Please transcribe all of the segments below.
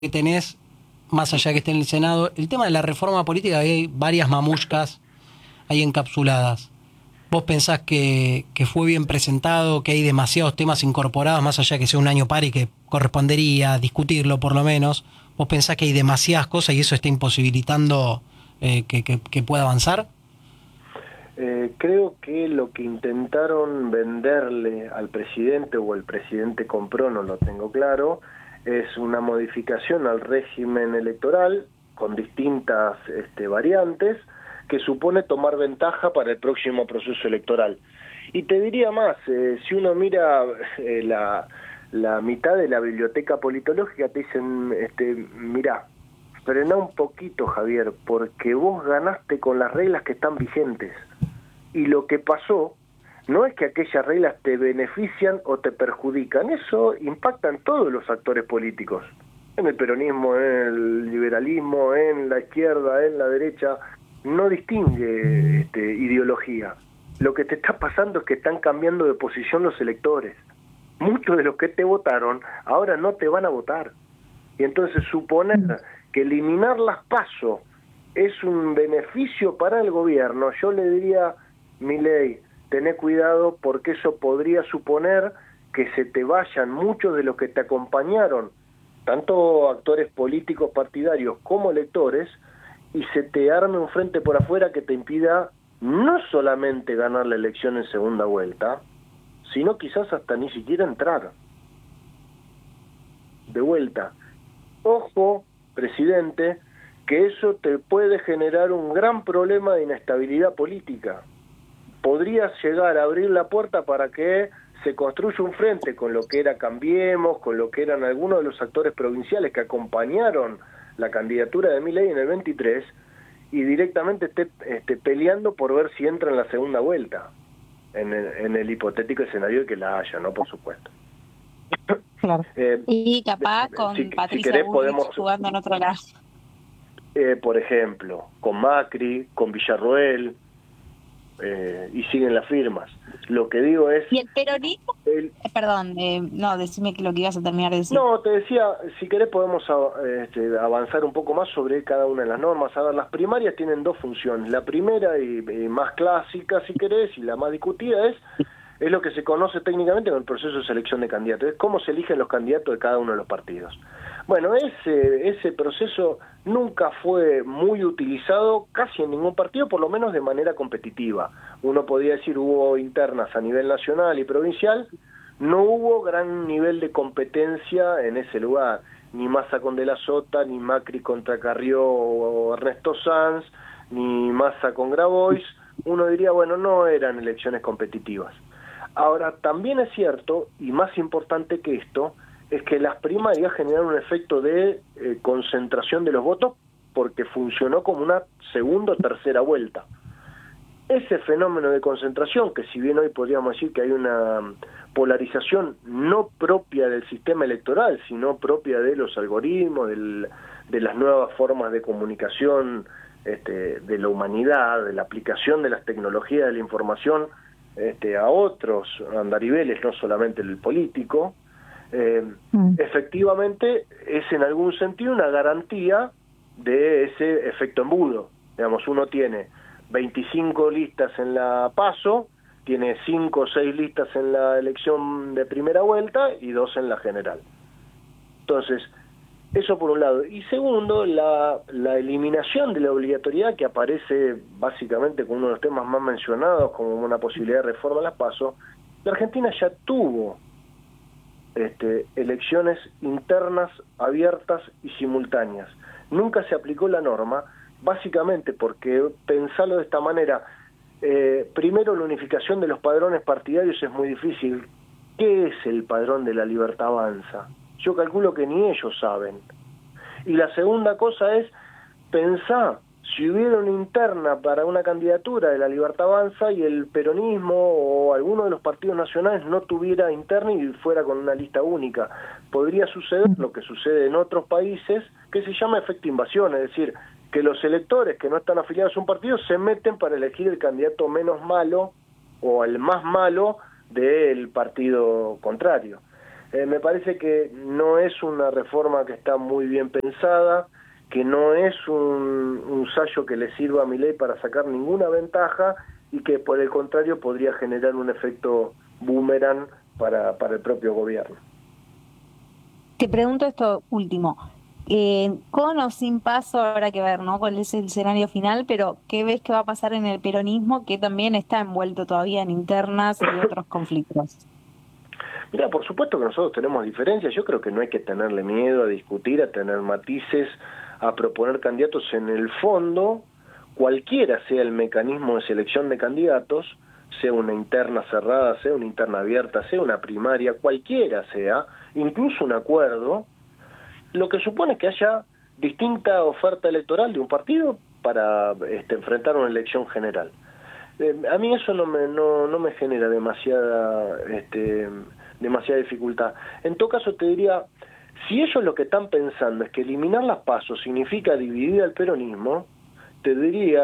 que tenés, más allá que esté en el Senado, el tema de la reforma política, hay varias mamushkas ahí encapsuladas. ¿Vos pensás que fue bien presentado, que hay demasiados temas incorporados, más allá que sea un año par y que correspondería discutirlo por lo menos? ¿Vos pensás que hay demasiadas cosas y eso está imposibilitando que pueda avanzar? Creo que lo que intentaron venderle al presidente, o el presidente compró, no lo tengo claro, es una modificación al régimen electoral con distintas variantes que supone tomar ventaja para el próximo proceso electoral. Y te diría más, si uno mira la mitad de la biblioteca politológica, te dicen, mirá, frená un poquito, Javier, porque vos ganaste con las reglas que están vigentes. Y lo que pasó no es que aquellas reglas te benefician o te perjudican, eso impacta en todos los actores políticos, en el peronismo, en el liberalismo, en la izquierda, en la derecha, no distingue ideología. Lo que te está pasando es que están cambiando de posición los electores. Muchos de los que te votaron ahora no te van a votar. Y entonces suponer que eliminar las PASO es un beneficio para el gobierno, yo le diría, Milei, tené cuidado porque eso podría suponer que se te vayan muchos de los que te acompañaron, tanto actores políticos partidarios como electores, y se te arme un frente por afuera que te impida no solamente ganar la elección en segunda vuelta, sino quizás hasta ni siquiera entrar. De vuelta, ojo, presidente, que eso te puede generar un gran problema de inestabilidad política. Podrías llegar a abrir la puerta para que se construya un frente con lo que era Cambiemos, con lo que eran algunos de los actores provinciales que acompañaron la candidatura de Milei en el 23 y directamente esté peleando por ver si entra en la segunda vuelta, en el hipotético escenario de que la haya, ¿no? Por supuesto. Claro. Y capaz con Patricia querés, Bullrich podemos, jugando en otro lado. Por ejemplo, con Macri, con Villarroel, y siguen las firmas. Lo que digo es... ¿Y el peronismo? Perdón, no, decime lo que ibas a terminar de decir. No, te decía, si querés podemos avanzar un poco más sobre cada una de las normas. A ver, las primarias tienen dos funciones. La primera y más clásica, si querés, y la más discutida es lo que se conoce técnicamente como el proceso de selección de candidatos. Es cómo se eligen los candidatos de cada uno de los partidos. Bueno, ese proceso nunca fue muy utilizado casi en ningún partido, por lo menos de manera competitiva. Uno podía decir hubo internas a nivel nacional y provincial, no hubo gran nivel de competencia en ese lugar, ni Massa con De la Sota, ni Macri contra Carrió o Ernesto Sanz, ni Massa con Grabois. Uno diría, bueno, no eran elecciones competitivas. Ahora, también es cierto, y más importante que esto, es que las primarias generan un efecto de concentración de los votos porque funcionó como una segunda o tercera vuelta. Ese fenómeno de concentración, que si bien hoy podríamos decir que hay una polarización no propia del sistema electoral, sino propia de los algoritmos, de las nuevas formas de comunicación de la humanidad, de la aplicación de las tecnologías de la información a otros andariveles, no solamente el político, efectivamente es en algún sentido una garantía de ese efecto embudo. Digamos, uno tiene 25 listas en la PASO, tiene 5 o 6 listas en la elección de primera vuelta y 2 en la general. Entonces, eso por un lado. Y segundo, la eliminación de la obligatoriedad que aparece básicamente como uno de los temas más mencionados como una posibilidad de reforma a las PASO. La Argentina ya tuvo elecciones internas, abiertas y simultáneas. Nunca se aplicó la norma, básicamente porque, pensarlo de esta manera, primero la unificación de los padrones partidarios es muy difícil. ¿Qué es el padrón de la Libertad Avanza? Yo calculo que ni ellos saben. Y la segunda cosa es pensar, si hubiera una interna para una candidatura de la Libertad Avanza y el peronismo o alguno de los partidos nacionales no tuviera interna y fuera con una lista única, podría suceder lo que sucede en otros países, que se llama efecto invasión, es decir, que los electores que no están afiliados a un partido se meten para elegir el candidato menos malo o el más malo del partido contrario. Me parece que no es una reforma que está muy bien pensada, que no es un sallo que le sirva a Milei para sacar ninguna ventaja y que por el contrario podría generar un efecto boomerang para el propio gobierno. Te pregunto esto último. Con o sin paso habrá que ver, ¿no? Cuál es el escenario final, pero ¿qué ves que va a pasar en el peronismo, que también está envuelto todavía en internas y otros conflictos? Mira, por supuesto que nosotros tenemos diferencias. Yo creo que no hay que tenerle miedo a discutir, a tener matices, a proponer candidatos. En el fondo, cualquiera sea el mecanismo de selección de candidatos, sea una interna cerrada, sea una interna abierta, sea una primaria, cualquiera sea, incluso un acuerdo, lo que supone que haya distinta oferta electoral de un partido para enfrentar una elección general. A mí eso no me genera demasiada dificultad. En todo caso te diría, si ellos lo que están pensando es que eliminar las PASO significa dividir al peronismo, les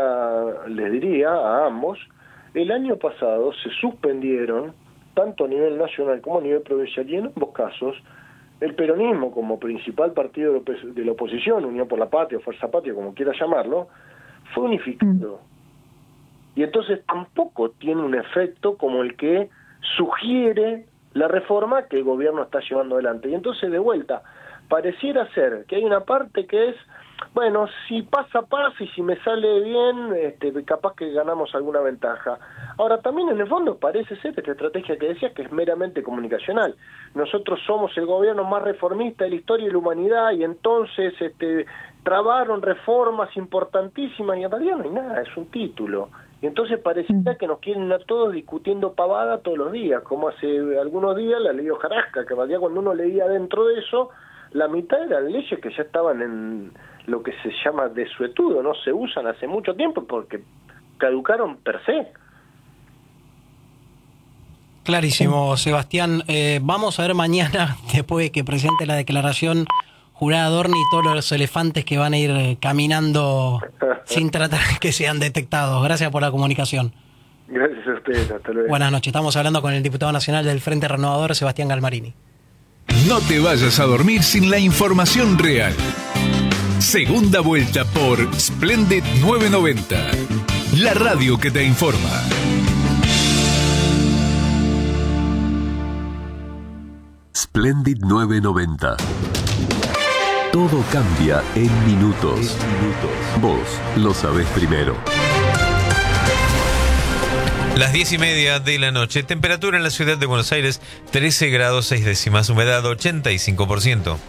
diría a ambos, el año pasado se suspendieron, tanto a nivel nacional como a nivel provincial, y en ambos casos, el peronismo como principal partido de la oposición, Unión por la Patria o Fuerza Patria, como quiera llamarlo, fue unificado. Y entonces tampoco tiene un efecto como el que sugiere la reforma que el gobierno está llevando adelante. Y entonces, de vuelta, pareciera ser que hay una parte que es, bueno, si pasa, y si me sale bien, capaz que ganamos alguna ventaja. Ahora, también en el fondo parece ser esta estrategia que decías que es meramente comunicacional. Nosotros somos el gobierno más reformista de la historia de la humanidad y entonces trabaron reformas importantísimas y en realidad no hay nada, es un título. Y entonces pareciera que nos quieren a todos discutiendo pavada todos los días, como hace algunos días la ley de hojarasca, que en realidad cuando uno leía dentro de eso, la mitad eran leyes que ya estaban en lo que se llama desuetudo, no se usan hace mucho tiempo porque caducaron per se. Clarísimo, Sebastián. Vamos a ver mañana, después de que presente la declaración jurada Adorni, todos los elefantes que van a ir caminando sin tratar que sean detectados. Gracias por la comunicación. Gracias a ustedes, hasta luego. Buenas noches, estamos hablando con el diputado nacional del Frente Renovador, Sebastián Galmarini. No te vayas a dormir sin la información real. Segunda vuelta por Splendid 990, la radio que te informa. Splendid 990. Todo cambia en minutos. Vos lo sabés primero. Las 10:30 de la noche. Temperatura en la ciudad de Buenos Aires, 13 grados 6 décimas. Humedad 85%.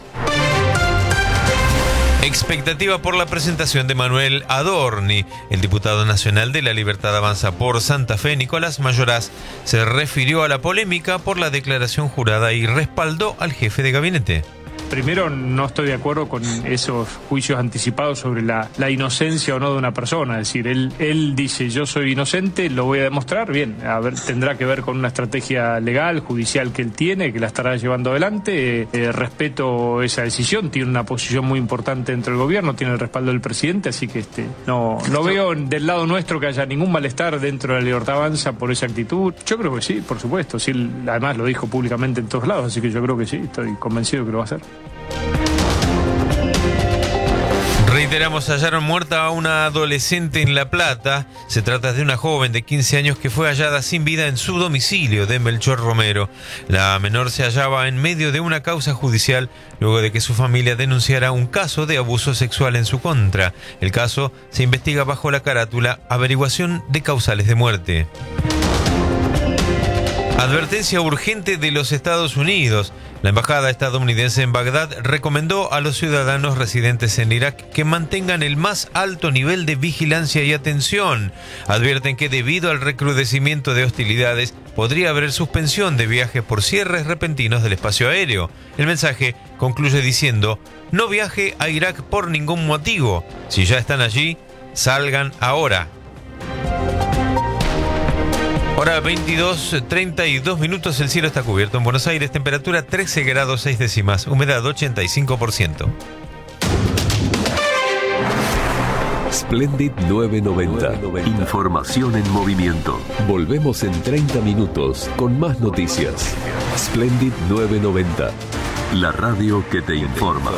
Expectativa por la presentación de Manuel Adorni. El diputado nacional de La Libertad Avanza por Santa Fe, Nicolás Mayoraz, se refirió a la polémica por la declaración jurada y respaldó al jefe de gabinete. Primero, no estoy de acuerdo con esos juicios anticipados sobre la inocencia o no de una persona. Es decir, él dice, yo soy inocente, lo voy a demostrar. Bien, a ver, tendrá que ver con una estrategia legal, judicial que él tiene, que la estará llevando adelante. Respeto esa decisión, tiene una posición muy importante dentro del gobierno, tiene el respaldo del presidente, así que no veo del lado nuestro que haya ningún malestar dentro de La Libertad Avanza por esa actitud. Yo creo que sí, por supuesto. Sí, además lo dijo públicamente en todos lados, así que yo creo que sí, estoy convencido que lo va a hacer. Reiteramos, hallaron muerta a una adolescente en La Plata. Se trata de una joven de 15 años que fue hallada sin vida en su domicilio de Melchor Romero. La menor se hallaba en medio de una causa judicial luego de que su familia denunciara un caso de abuso sexual en su contra. El caso se investiga bajo la carátula Averiguación de causales de muerte. Advertencia urgente de los Estados Unidos. La embajada estadounidense en Bagdad recomendó a los ciudadanos residentes en Irak que mantengan el más alto nivel de vigilancia y atención. Advierten que debido al recrudecimiento de hostilidades podría haber suspensión de viajes por cierres repentinos del espacio aéreo. El mensaje concluye diciendo: no viaje a Irak por ningún motivo. Si ya están allí, salgan ahora. Hora 22:32 minutos, el cielo está cubierto en Buenos Aires, temperatura 13 grados 6 décimas, humedad 85%. Splendid 990. Información en movimiento. Volvemos en 30 minutos con más noticias. Splendid 990. La radio que te informa.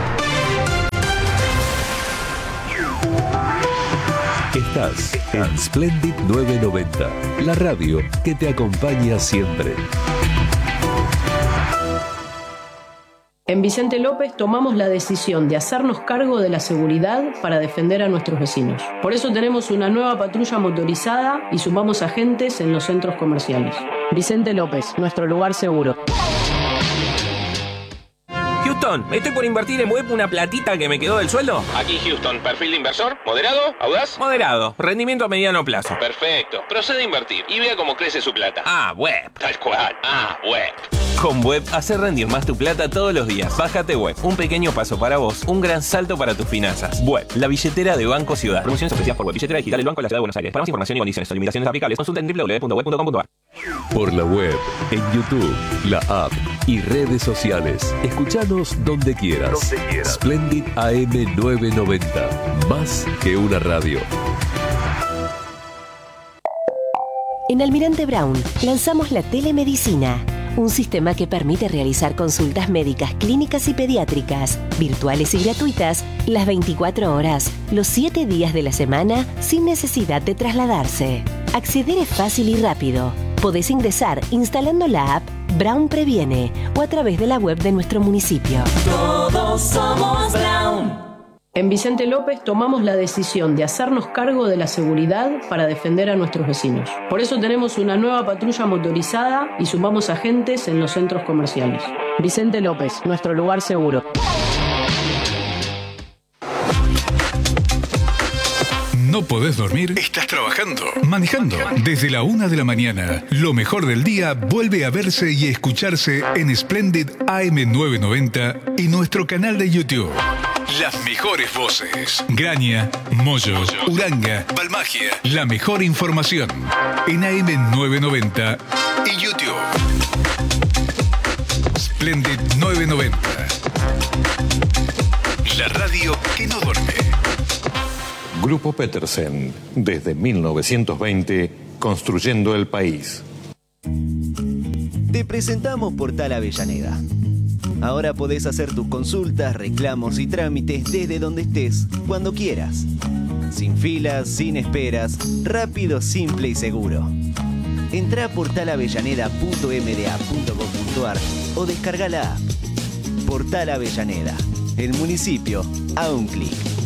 Estás en Splendid 990. La radio que te acompaña siempre. En Vicente López tomamos la decisión de hacernos cargo de la seguridad para defender a nuestros vecinos. Por eso tenemos una nueva patrulla motorizada y sumamos agentes en los centros comerciales. Vicente López, nuestro lugar seguro. Houston, estoy por invertir en web una platita que me quedó del sueldo. Aquí Houston, perfil de inversor, moderado, audaz. Moderado, rendimiento a mediano plazo. Perfecto, procede a invertir y vea cómo crece su plata. Web. Tal cual, web. Con Web, hacer rendir más tu plata todos los días. Bájate Web, un pequeño paso para vos, un gran salto para tus finanzas. Web, la billetera de Banco Ciudad. Promociones ofrecidas por Web, billetera digital del Banco de la Ciudad de Buenos Aires. Para más información y condiciones o limitaciones aplicables, consulta en www.web.com.ar. Por la web, en YouTube, la app y redes sociales. Escuchanos donde quieras. Splendid AM 990. Más que una radio. En Almirante Brown lanzamos la telemedicina, un sistema que permite realizar consultas médicas, clínicas y pediátricas, virtuales y gratuitas, las 24 horas, los 7 días de la semana, sin necesidad de trasladarse. Acceder es fácil y rápido. Podés ingresar instalando la app Brown Previene o a través de la web de nuestro municipio. Todos somos Brown. En Vicente López tomamos la decisión de hacernos cargo de la seguridad para defender a nuestros vecinos. Por eso tenemos una nueva patrulla motorizada y sumamos agentes en los centros comerciales. Vicente López, nuestro lugar seguro. ¿No podés dormir? ¿Estás trabajando? ¿Manejando? Desde la 1 de la mañana, lo mejor del día vuelve a verse y escucharse en Splendid AM 990 y nuestro canal de YouTube. Las mejores voces. Graña, Moyo, Uranga, Balmagia. La mejor información en AM 990 y YouTube. Splendid 990. La radio que no duerme. Grupo Petersen, desde 1920, construyendo el país. Te presentamos Portal Avellaneda. Ahora podés hacer tus consultas, reclamos y trámites desde donde estés, cuando quieras. Sin filas, sin esperas, rápido, simple y seguro. Entrá a portalavellaneda.mda.gov.ar o descarga la app. Portal Avellaneda, el municipio a un clic.